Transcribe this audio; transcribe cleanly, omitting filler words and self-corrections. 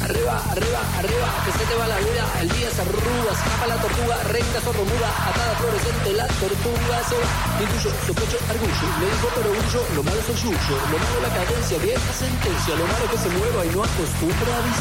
Arriba, arriba, arriba, que se te va la vida, el día se arruga, escapa la tortuga, recta, sordomuda, atada, fluorescente, la tortuga se va. Intuyo, sospecho, argullo, le digo pero brillo, lo malo es el yuyo, lo malo la cadencia, vieja sentencia, lo malo que se mueva y no acostumbra a